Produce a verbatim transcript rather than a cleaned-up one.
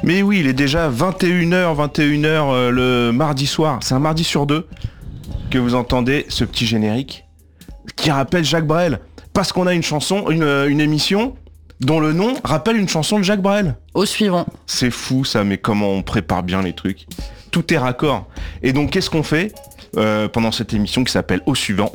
Mais oui, il est déjà vingt et une heures, vingt et une heures euh, le mardi soir. C'est un mardi sur deux que vous entendez ce petit générique qui rappelle Jacques Brel. Parce qu'on a une chanson, une, une émission dont le nom rappelle une chanson de Jacques Brel. Au suivant. C'est fou ça, mais comment on prépare bien les trucs. Tout est raccord. Et donc qu'est-ce qu'on fait euh, pendant cette émission qui s'appelle Au suivant ?